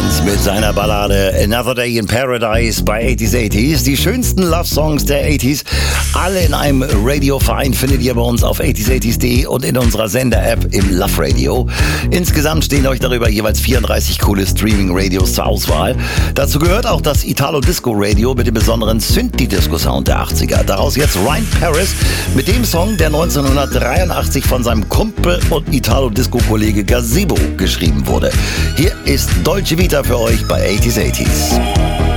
Prince mit seiner Ballade Another Day in Paradise bei 80s. Die schönsten Love-Songs der 80s. Alle in einem Radioverein findet ihr bei uns auf 80s80s.de und in unserer Sender-App im Love Radio. Insgesamt stehen euch darüber jeweils 34 coole Streaming-Radios zur Auswahl. Dazu gehört auch das Italo-Disco-Radio mit dem besonderen Synthi-Disco-Sound der 80er. Daraus jetzt Ryan Paris mit dem Song, der 1983 von seinem Kumpel und Italo-Disco-Kollege Gazebo geschrieben wurde. Hier ist Dolce Vita für euch bei 80s80s.